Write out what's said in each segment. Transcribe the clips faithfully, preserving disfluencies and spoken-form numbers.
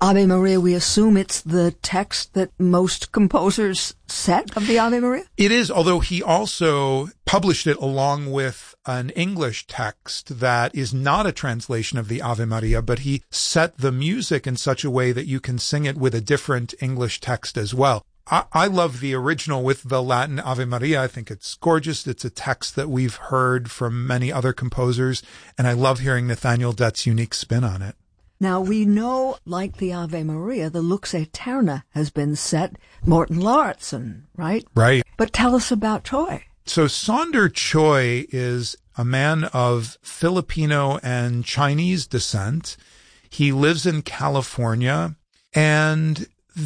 Ave Maria, we assume it's the text that most composers set of the Ave Maria? It is, although he also published it along with an English text that is not a translation of the Ave Maria, but he set the music in such a way that you can sing it with a different English text as well. I, I love the original with the Latin Ave Maria. I think it's gorgeous. It's a text that we've heard from many other composers, and I love hearing Nathaniel Dett's unique spin on it. Now, we know, like the Ave Maria, the Lux Aeterna has been set, Morton Lauritsen, right? Right. But tell us about Choi. So Sonder Choi is a man of Filipino and Chinese descent. He lives in California, and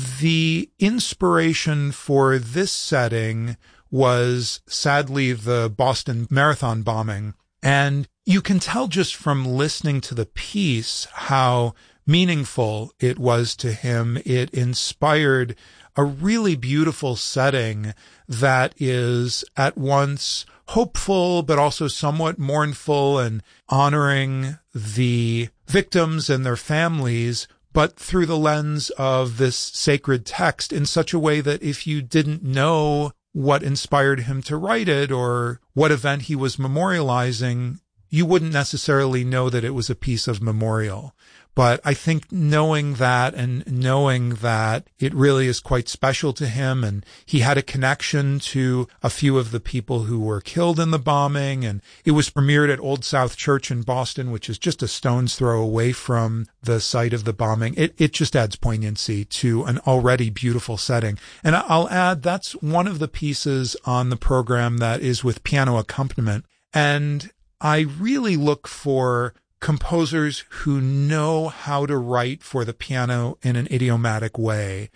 the inspiration for this setting was sadly the Boston Marathon bombing. And you can tell just from listening to the piece how meaningful it was to him. It inspired a really beautiful setting that is at once hopeful, but also somewhat mournful and honoring the victims and their families, but through the lens of this sacred text in such a way that if you didn't know what inspired him to write it or what event he was memorializing, you wouldn't necessarily know that it was a piece of memorial. But I think knowing that and knowing that it really is quite special to him, and he had a connection to a few of the people who were killed in the bombing, and it was premiered at Old South Church in Boston, which is just a stone's throw away from the site of the bombing. It, it just adds poignancy to an already beautiful setting. And I'll add that's one of the pieces on the program that is with piano accompaniment. And I really look for composers who know how to write for the piano in an idiomatic way.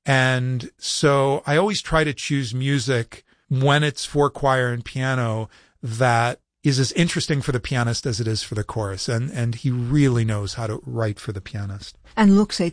And so I always try to choose music when it's for choir and piano that is as interesting for the pianist as it is for the chorus. And, and he really knows how to write for the pianist. And Lux